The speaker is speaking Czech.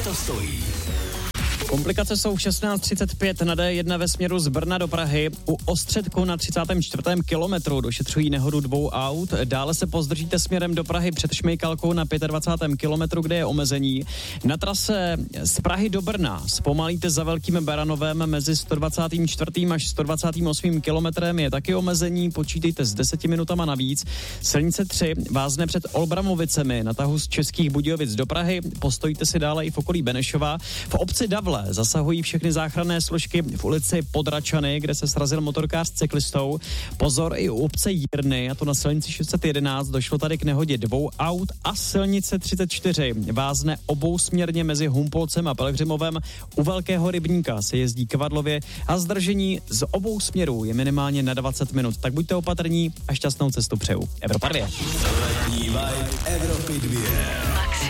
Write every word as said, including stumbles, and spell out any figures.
to stojí. Komplikace jsou v šestnáct třicet pět na dé jedna ve směru z Brna do Prahy. U Ostředku na třicátém čtvrtém kilometru došetřují nehodu dvou aut. Dále se pozdržíte směrem do Prahy před Šmejkalkou na dvacátém pátém kilometru, kde je omezení. Na trase z Prahy do Brna zpomalíte za Velkým Baranovem mezi sto dvacátým čtvrtým až sto dvacátým osmým kilometrem je taky omezení, počítejte s deseti minutama navíc. Silnice tři vázne před Olbramovicemi na tahu z Českých Budějovic do Prahy. Postojíte si dále i v okolí Benešova. V obci Davle zasahují všechny záchranné složky v ulici Podračany, kde se srazil motorkář s cyklistou. Pozor i u obce Jirny, a to na silnici šest set jedenáct, došlo tady k nehodě dvou aut a silnice třicet čtyři vázne obousměrně mezi Humpolcem a Pelhřimovem. U Velkého Rybníka se jezdí Kavadlově a zdržení z obou směrů je minimálně na dvacet minut. Tak buďte opatrní a šťastnou cestu přeju. Evropa dvě. Letní vibe Evropy dvě.